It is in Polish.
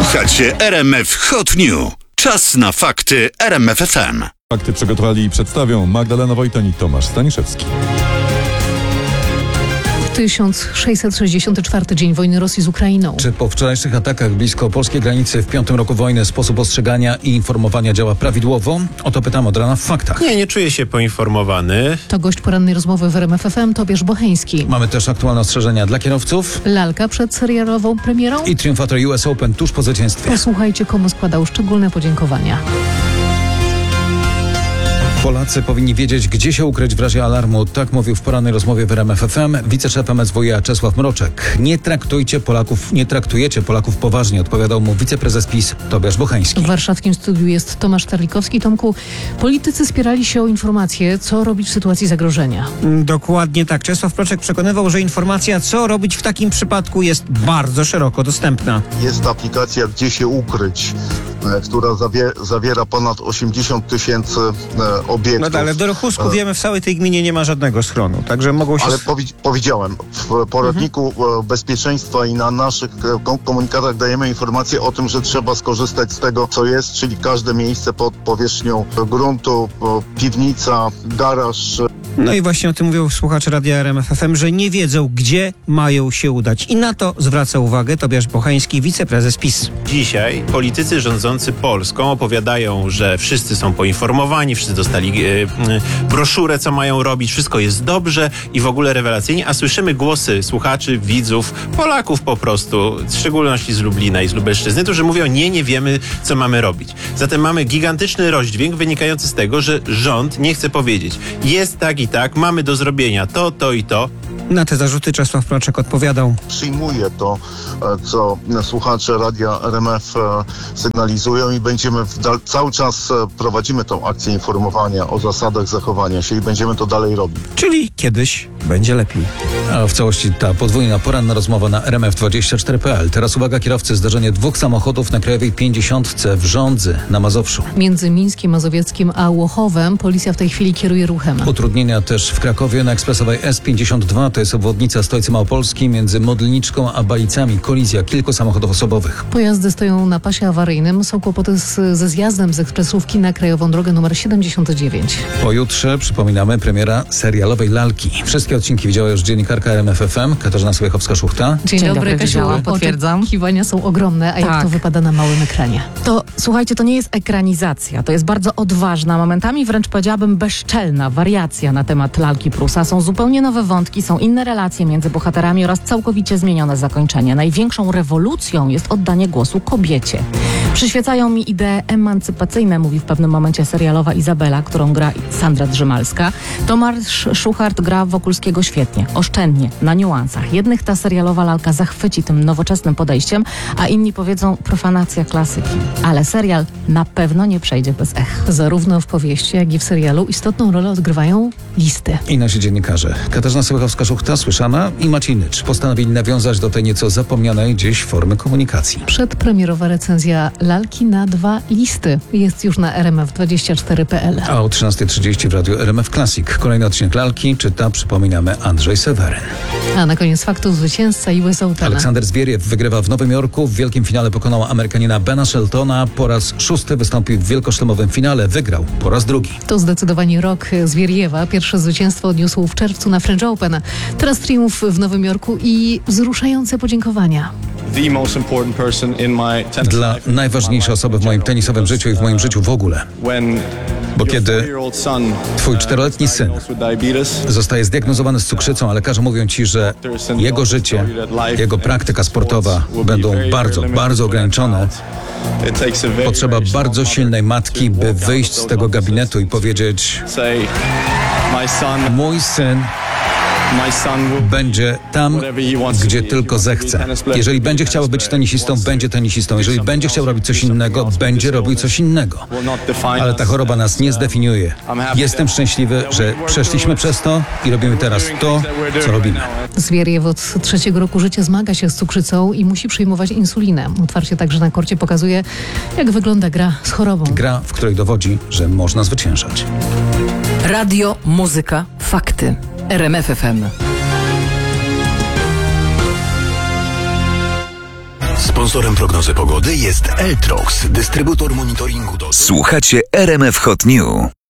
Słuchacie RMF Hot News. Czas na fakty RMF FM. Fakty przygotowali i przedstawią Magdalena Wojtan i Tomasz Staniszewski. 1664 dzień wojny Rosji z Ukrainą. Czy po wczorajszych atakach blisko polskiej granicy w 5. roku wojny sposób ostrzegania i informowania działa prawidłowo? O to pytam od rana w faktach. Nie czuję się poinformowany. To gość porannej rozmowy w RMF FM Tobiasz Bocheński. Mamy też aktualne ostrzeżenia dla kierowców. Lalka przed serialową premierą. I triumfator US Open tuż po zwycięstwie. Posłuchajcie, komu składał szczególne podziękowania. Polacy powinni wiedzieć, gdzie się ukryć w razie alarmu. Tak mówił w porannej rozmowie w RMF FM wiceszef MSWiA Czesław Mroczek. Nie traktujecie Polaków poważnie, odpowiadał mu wiceprezes PiS Tobiasz Bocheński. W warszawskim studiu jest Tomasz Tarlikowski. Tomku, politycy spierali się o informacje, co robić w sytuacji zagrożenia. Dokładnie tak. Czesław Mroczek przekonywał, że informacja, co robić w takim przypadku, jest bardzo szeroko dostępna. Jest aplikacja Gdzie się ukryć, która zawiera ponad 80 tysięcy obiektów. No ale w Dorochusku wiemy, w całej tej gminie nie ma żadnego schronu, także mogą się... Ale powiedziałem, w poradniku bezpieczeństwa i na naszych komunikatach dajemy informację o tym, że trzeba skorzystać z tego, co jest, czyli każde miejsce pod powierzchnią gruntu, piwnica, garaż. No i właśnie o tym mówią słuchacze Radia RMF FM, że nie wiedzą, gdzie mają się udać. I na to zwraca uwagę Tobiasz Bocheński, wiceprezes PiS. Dzisiaj politycy rządzący Polską opowiadają, że wszyscy są poinformowani, wszyscy dostali broszurę, co mają robić, wszystko jest dobrze i w ogóle rewelacyjnie, a słyszymy głosy słuchaczy, widzów, Polaków po prostu, w szczególności z Lublina i z Lubelszczyzny, którzy mówią, nie wiemy, co mamy robić. Zatem mamy gigantyczny rozdźwięk wynikający z tego, że rząd nie chce powiedzieć, jest tak i tak, mamy do zrobienia to i to. Na te zarzuty Czesław Mroczek odpowiadał. Przyjmuję to, co słuchacze Radia RMF sygnalizują i będziemy cały czas prowadzimy tą akcję informowania o zasadach zachowania się i będziemy to dalej robić. Czyli kiedyś będzie lepiej. A w całości ta podwójna poranna rozmowa na RMF24.pl. Teraz uwaga kierowcy, zdarzenie dwóch samochodów na Krajowej 50 w Żądzy na Mazowszu. Między Mińskiem Mazowieckim a Łochowem policja w tej chwili kieruje ruchem. Utrudnienia też w Krakowie na ekspresowej S52, to jest obwodnica stolicy Małopolski między Modlniczką a Balicami. Kolizja kilku samochodów osobowych. Pojazdy stoją na pasie awaryjnym. Są kłopoty ze zjazdem z ekspresówki na krajową drogę nr 79. Pojutrze, przypominamy, premiera serialowej Lalki. Wszystkie odcinki widziała już dziennikarka RMF FM Katarzyna Słuchowska-Szuchta. Dzień dobry, Kasiu. Potwierdzam. Oczekiwania są ogromne, a jak to wypada na małym ekranie? To, słuchajcie, to nie jest ekranizacja. To jest bardzo odważna, momentami wręcz powiedziałabym bezczelna wariacja na temat Lalki Prusa. Są zupełnie nowe wątki, są inne relacje między bohaterami oraz całkowicie zmienione zakończenie. Największą rewolucją jest oddanie głosu kobiecie. Przyświecają mi idee emancypacyjne, mówi w pewnym momencie serialowa Izabela, którą gra Sandra Drzymalska. Tomasz Szuchart gra Wokulskiego świetnie, oszczędnie, na niuansach. Jednych ta serialowa lalka zachwyci tym nowoczesnym podejściem, a inni powiedzą profanacja klasyki. Ale serial na pewno nie przejdzie bez ech. Zarówno w powieści, jak i w serialu istotną rolę odgrywają listy. I nasi dziennikarze. Katarzyna Słuchowska-Szuchta, słyszana, i Maciej Nycz postanowili nawiązać do tej nieco zapomnianej gdzieś formy komunikacji. Przedpremierowa recenzja Lalki na 2 listy jest już na RMF24.pl. A o 13:30 w radiu RMF Classic. Kolejny odcinek Lalki czyta, przypominamy, Andrzej Seweryn. A na koniec faktów zwycięzca US Open. Aleksander Zwieriew wygrywa w Nowym Jorku. W wielkim finale pokonał Amerykanina Bena Sheltona. Po raz 6. wystąpił w wielkoszlemowym finale. Wygrał po raz 2. To zdecydowanie rok Zwieriewa. Pierwsze zwycięstwo odniósł w czerwcu na French Open. Teraz triumf w Nowym Jorku i wzruszające podziękowania. Dla najważniejszej osoby w moim tenisowym życiu i w moim życiu w ogóle. Bo kiedy twój 4-letni syn zostaje zdiagnozowany z cukrzycą, a lekarze mówią ci, że jego życie, jego praktyka sportowa będą bardzo, bardzo ograniczone, potrzeba bardzo silnej matki, by wyjść z tego gabinetu i powiedzieć: mój syn będzie tam, gdzie tylko zechce. Jeżeli będzie chciał być tenisistą, będzie tenisistą. Jeżeli będzie chciał robić coś innego, będzie robił coś innego. Ale ta choroba nas nie zdefiniuje. Jestem szczęśliwy, że przeszliśmy przez to i robimy teraz to, co robimy. Zwieriew od 3. roku życia zmaga się z cukrzycą i musi przyjmować insulinę. Otwarcie także na korcie pokazuje, jak wygląda gra z chorobą. Gra, w której dowodzi, że można zwyciężać. Radio, muzyka, fakty. RMF FM. Sponsorem prognozy pogody jest Eltrox, dystrybutor monitoringu do... Słuchacie RMF Hot New.